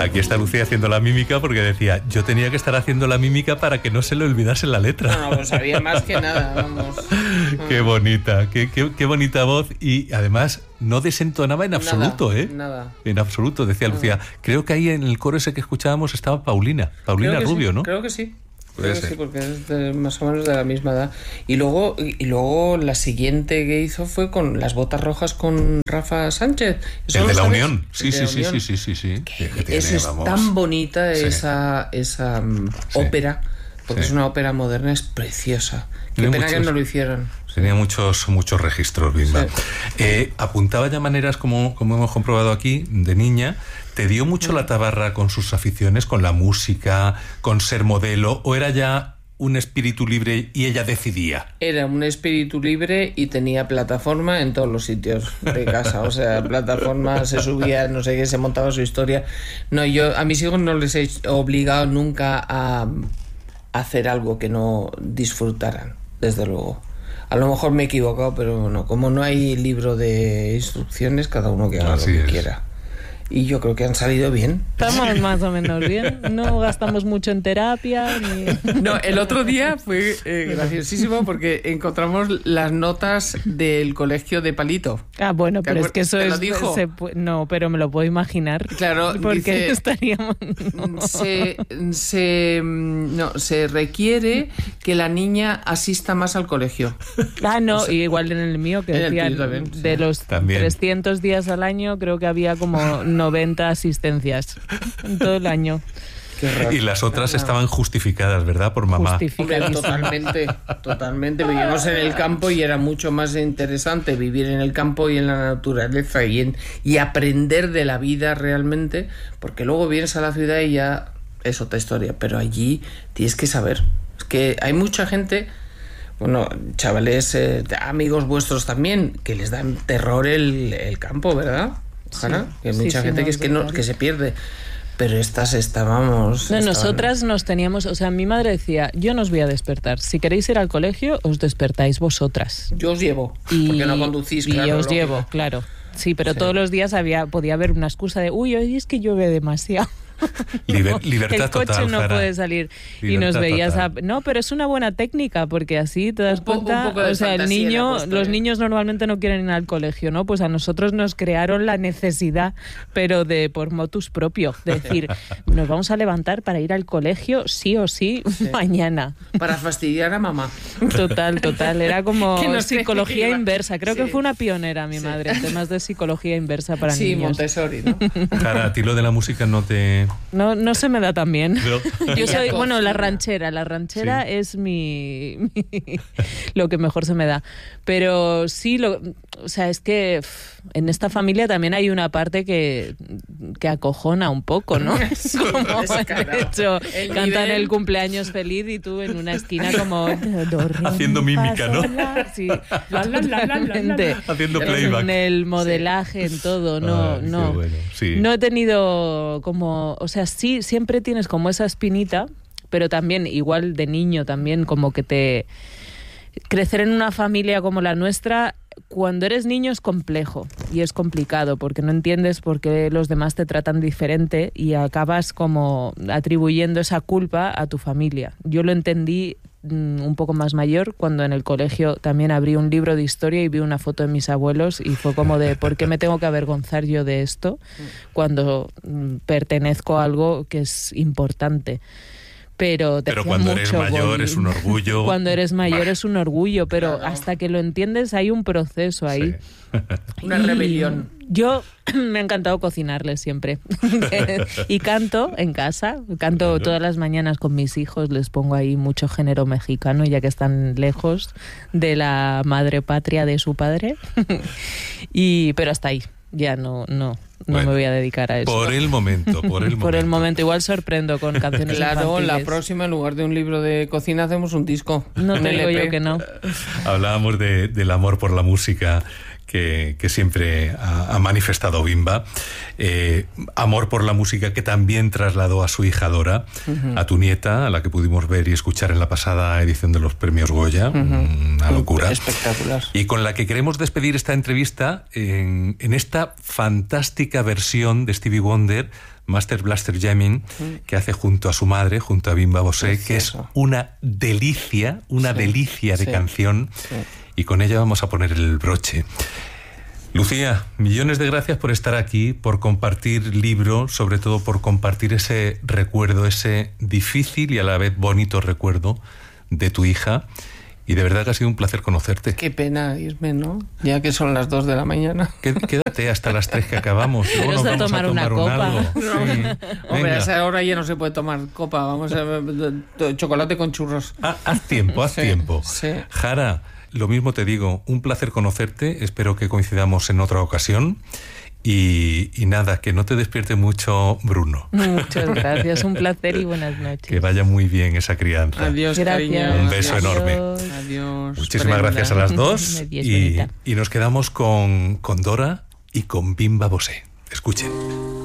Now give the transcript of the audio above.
Aquí está Lucía haciendo la mímica porque decía, yo tenía que estar haciendo la mímica para que no se le olvidase la letra. No, pues sabía más que nada, vamos. Qué bonita, qué bonita voz, y además no desentonaba en absoluto, Nada. En absoluto, decía Lucía. Creo que ahí en el coro ese que escuchábamos estaba Paulina Rubio, sí, ¿no? Creo que sí. Puede Sí, ser. porque es más o menos de la misma edad. Y luego la siguiente que hizo fue con Las botas rojas con Rafa Sánchez. El de la sabes? Unión. Sí. Es tan bonita esa ópera, porque es una ópera moderna, es preciosa. Qué pena que no lo hicieron. Tenía muchos registros, Bimba. Sí. Apuntaba ya maneras, como hemos comprobado aquí, de niña. ¿Te dio mucho la tabarra con sus aficiones, con la música, con ser modelo, o era ya un espíritu libre y ella decidía? Era un espíritu libre y tenía plataforma en todos los sitios de casa. O sea, plataforma, se subía, no sé qué, se montaba su historia. No, yo a mis hijos no les he obligado nunca a hacer algo que no disfrutaran, desde luego. A lo mejor me he equivocado, pero no. Como no hay libro de instrucciones, cada uno que haga lo que quiera. Y yo creo que han salido bien. Estamos más o menos bien. No gastamos mucho en terapia. No, el otro día fue graciosísimo porque encontramos las notas del colegio de Palito. Ah, bueno, pero es que eso ¿Te es... lo dijo? No, pero me lo puedo imaginar. Claro, porque dice, estaríamos... No. Se requiere que la niña asista más al colegio. Ah, no, O sea, igual en el mío, que en el decían, tuyo también, sí. de los También. 300 días al año, creo que había como 90 asistencias en todo el año. Qué raro. Y las otras estaban justificadas, ¿verdad? Por mamá. Hombre, totalmente. Vivimos en el campo y era mucho más interesante vivir en el campo y en la naturaleza y aprender de la vida realmente, porque luego vienes a la ciudad y ya es otra historia, pero allí tienes que saber. Es que hay mucha gente, bueno, chavales, amigos vuestros también, que les dan terror el campo, ¿verdad, Hanna? Que hay mucha gente que se pierde. Pero estábamos... No, nosotras nos teníamos... O sea, mi madre decía, yo no os voy a despertar. Si queréis ir al colegio, os despertáis vosotras. Yo os llevo, porque no conducís, claro. Y os llevo, claro. Sí, pero todos los días podía haber una excusa de, uy, hoy es que llueve demasiado. Libertad el coche total, no Sara. puede salir. Libertad y nos veías total. No, pero es una buena técnica, porque así te das cuenta. Un poco de o sea, fantasía los niños normalmente no quieren ir al colegio, ¿no? Pues a nosotros nos crearon la necesidad, pero por motus propio, de decir, nos vamos a levantar para ir al colegio sí o sí. Mañana. Para fastidiar a mamá. Total. Era como Que no sé psicología qué iba. inversa. Creo Sí. que fue una pionera mi madre en temas de psicología inversa para Sí, niños. Montessori, ¿no? Cara, a ti lo de la música no te... No se me da tan bien. No. Yo soy, Cocina. la ranchera Sí. es lo que mejor se me da. Pero sí, o sea, es que en esta familia también hay una parte que acojona un poco, ¿no? Como, de hecho, cantan el cumpleaños feliz y tú en una esquina como... Haciendo mímica, ¿no? Sí, totalmente. Haciendo playback. En el modelaje, en todo, Ay, qué bueno, sí. No he tenido como... O sea, sí, siempre tienes como esa espinita, pero también, igual de niño también, como que crecer en una familia como la nuestra, cuando eres niño es complejo y es complicado porque no entiendes por qué los demás te tratan diferente y acabas como atribuyendo esa culpa a tu familia. Yo lo entendí un poco más mayor, cuando en el colegio también abrí un libro de historia y vi una foto de mis abuelos y fue como de ¿por qué me tengo que avergonzar yo de esto cuando pertenezco a algo que es importante? Pero cuando eres mayor es un orgullo. Cuando eres mayor es un orgullo, pero Claro. hasta que lo entiendes hay un proceso ahí. Sí. Una rebelión. Yo me ha encantado cocinarles siempre. Y canto en casa, canto todas las mañanas con mis hijos, les pongo ahí mucho género mexicano, ya que están lejos de la madre patria de su padre. Pero hasta ahí, ya no me voy a dedicar a eso. Por el momento. Por el momento, igual sorprendo con canciones Claro, infantiles. la próxima, en lugar de un libro de cocina, hacemos un disco. No un te digo LP. yo que no. Hablábamos del amor por la música. que siempre ha manifestado Bimba. Amor por la música que también trasladó a su hija Dora, a tu nieta, a la que pudimos ver y escuchar en la pasada edición de los premios Goya. Una locura. Espectacular. Y con la que queremos despedir esta entrevista en esta fantástica versión de Stevie Wonder, Master Blaster Jamming, que hace junto a su madre, junto a Bimba Bosé, que es una delicia de canción. Sí. Y con ella vamos a poner el broche. Lucía, millones de gracias por estar aquí, por compartir libro, sobre todo por compartir ese recuerdo, ese difícil y a la vez bonito recuerdo de tu hija. Y de verdad que ha sido un placer conocerte. Qué pena irme, ¿no? Ya que son las 2 de la mañana. Quédate hasta las 3 que acabamos. Luego nos vamos a tomar una copa. Algo. No. Sí. Hombre, a esa hora ya no se puede tomar copa. Vamos a chocolate con churros. Haz tiempo. Sí. Jara, lo mismo te digo, un placer conocerte. Espero que coincidamos en otra ocasión. Y nada, que no te despierte mucho Bruno. Muchas gracias, un placer y buenas noches. Que vaya muy bien esa crianza. Adiós, cariño. Un beso enorme. Adiós. Muchísimas gracias a las dos. Y nos quedamos con Dora y con Bimba Bosé. Escuchen.